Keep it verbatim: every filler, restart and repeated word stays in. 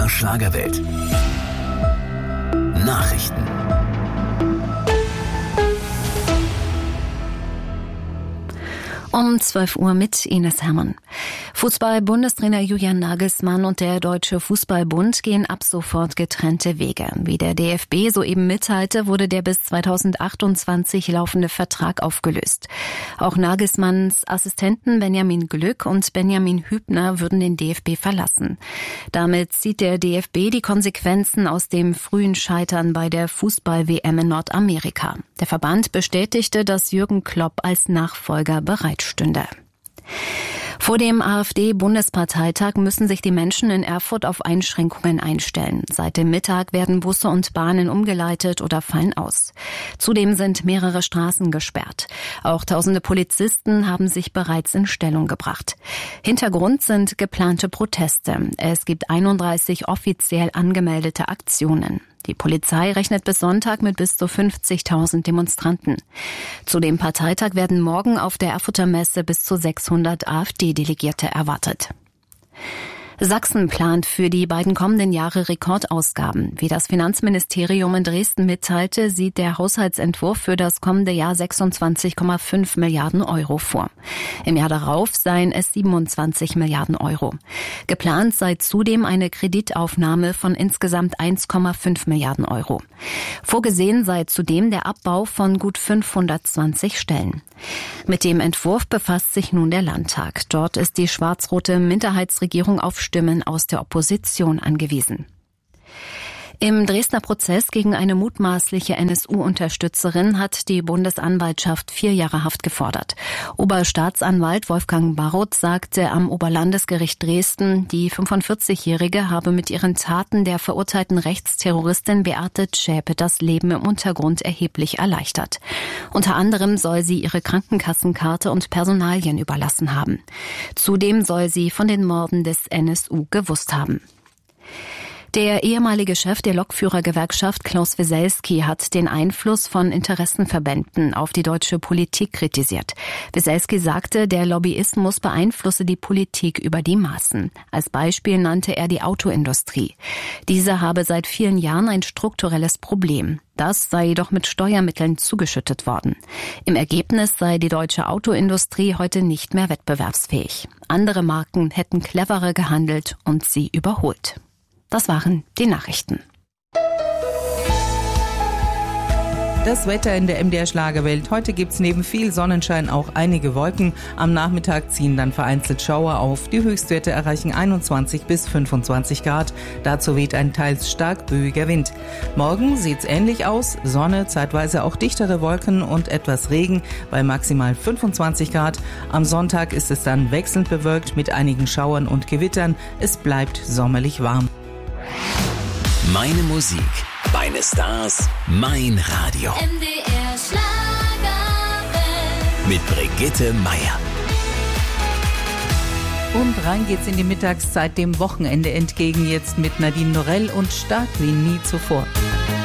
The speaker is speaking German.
Schlagerwelt. Nachrichten. Um zwölf Uhr mit Ines Hermann. Fußball-Bundestrainer Julian Nagelsmann und der Deutsche Fußballbund gehen ab sofort getrennte Wege. Wie der D F B soeben mitteilte, wurde der bis zweitausendachtundzwanzig laufende Vertrag aufgelöst. Auch Nagelsmanns Assistenten Benjamin Glück und Benjamin Hübner würden den D F B verlassen. Damit zieht der D F B die Konsequenzen aus dem frühen Scheitern bei der Fußball-W M in Nordamerika. Der Verband bestätigte, dass Jürgen Klopp als Nachfolger bereitstünde. Vor dem AfD-Bundesparteitag müssen sich die Menschen in Erfurt auf Einschränkungen einstellen. Seit dem Mittag werden Busse und Bahnen umgeleitet oder fallen aus. Zudem sind mehrere Straßen gesperrt. Auch tausende Polizisten haben sich bereits in Stellung gebracht. Hintergrund sind geplante Proteste. Es gibt einunddreißig offiziell angemeldete Aktionen. Die Polizei rechnet bis Sonntag mit bis zu fünfzigtausend Demonstranten. Zu dem Parteitag werden morgen auf der Erfurter Messe bis zu sechshundert AfD-Delegierte erwartet. Sachsen plant für die beiden kommenden Jahre Rekordausgaben. Wie das Finanzministerium in Dresden mitteilte, sieht der Haushaltsentwurf für das kommende Jahr sechsundzwanzig Komma fünf Milliarden Euro vor. Im Jahr darauf seien es siebenundzwanzig Milliarden Euro. Geplant sei zudem eine Kreditaufnahme von insgesamt eins Komma fünf Milliarden Euro. Vorgesehen sei zudem der Abbau von gut fünfhundertzwanzig Stellen. Mit dem Entwurf befasst sich nun der Landtag. Dort ist die schwarz-rote Minderheitsregierung auf Stimmen aus der Opposition angewiesen. Im Dresdner Prozess gegen eine mutmaßliche N S U-Unterstützerin hat die Bundesanwaltschaft vier Jahre Haft gefordert. Oberstaatsanwalt Wolfgang Barroth sagte am Oberlandesgericht Dresden, die fünfundvierzigjährige habe mit ihren Taten der verurteilten Rechtsterroristin Beate Zschäpe das Leben im Untergrund erheblich erleichtert. Unter anderem soll sie ihre Krankenkassenkarte und Personalien überlassen haben. Zudem soll sie von den Morden des N S U gewusst haben. Der ehemalige Chef der Lokführergewerkschaft Klaus Wieselski hat den Einfluss von Interessenverbänden auf die deutsche Politik kritisiert. Wieselski sagte, der Lobbyismus beeinflusse die Politik über die Maßen. Als Beispiel nannte er die Autoindustrie. Diese habe seit vielen Jahren ein strukturelles Problem. Das sei jedoch mit Steuermitteln zugeschüttet worden. Im Ergebnis sei die deutsche Autoindustrie heute nicht mehr wettbewerbsfähig. Andere Marken hätten cleverer gehandelt und sie überholt. Das waren die Nachrichten. Das Wetter in der M D R Schlagerwelt. Heute gibt's neben viel Sonnenschein auch einige Wolken. Am Nachmittag ziehen dann vereinzelt Schauer auf. Die Höchstwerte erreichen einundzwanzig bis fünfundzwanzig Grad. Dazu weht ein teils stark böiger Wind. Morgen sieht's ähnlich aus. Sonne, zeitweise auch dichtere Wolken und etwas Regen bei maximal fünfundzwanzig Grad. Am Sonntag ist es dann wechselnd bewölkt mit einigen Schauern und Gewittern. Es bleibt sommerlich warm. Meine Musik, meine Stars, mein Radio. M D R Schlagerwelt. Mit Brigitte Meier. Und rein geht's in die Mittagszeit dem Wochenende entgegen, jetzt mit Nadine Norell und Stark wie nie zuvor.